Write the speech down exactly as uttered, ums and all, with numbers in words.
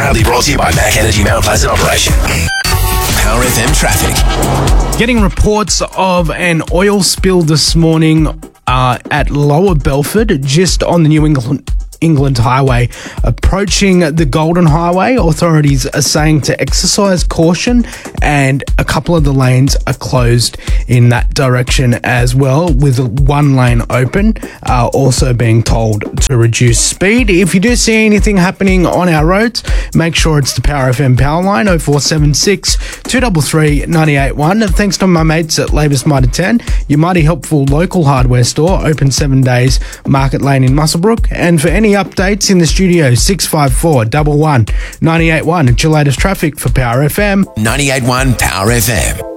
Proudly brought to you by Mac Energy Mount Pleasant Operation. Power F M traffic. Getting reports of an oil spill this morning uh, at Lower Belford, just on the New England England Highway, approaching the Golden Highway. Authorities are saying to exercise caution, and a couple of the lanes are closed in that direction as well, with one lane open, uh, also being told to reduce speed. If you do see anything happening on our roads, make sure it's the Power F M power line, oh four seven six, two three three, nine eight one. And thanks to my mates at Labour's Mitre ten, your mighty helpful local hardware store, open seven days, Market Lane in Muswellbrook. And for any updates in the studio, six five four, one one, nine eight one. It's your latest traffic for Power F M. ninety-eight point one Power F M.